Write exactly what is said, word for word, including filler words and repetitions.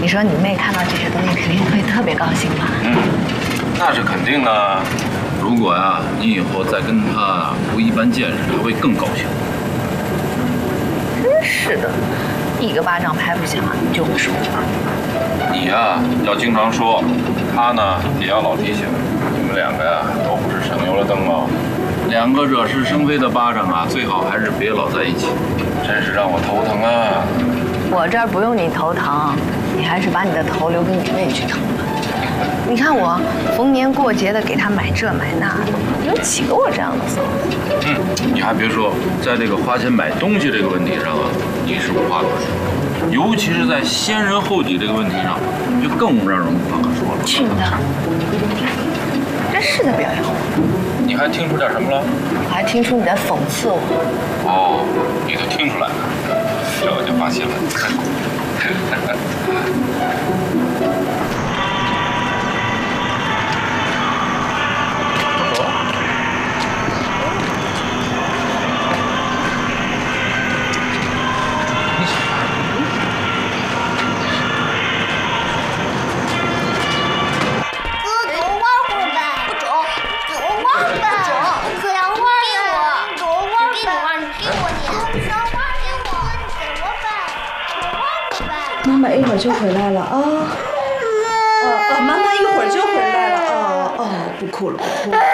你说你妹看到这些东西肯定会特别高兴吧？ 嗯，那是肯定的。如果呀、啊，你以后再跟她不一般见识，她会更高兴。 真是的，一个巴掌拍不响，你就会说我。 你呀、啊，要经常说，她呢也要老提醒。你们两个呀、啊，都不是省油的灯哦。两个惹是生非的巴掌啊，最好还是别老在一起，真是让我头疼啊！ 我这儿不用你头疼，你还是把你的头留给你妹去疼吧。你看我逢年过节的给她买这买那，有几个我这样的嫂子？ 嗯，你还别说，在这个花钱买东西这个问题上啊，你是无话可说，尤其是在先人后己这个问题上，就更让人无话可说了。 去你的！这是在表扬我。 你还听出点什么了？ 我还听出你在讽刺我。 哦，你都听出来了，这我就放心了。 妈妈一会儿就回来了啊！哦哦，妈妈一会儿就回来了哦哦，不哭了不哭了。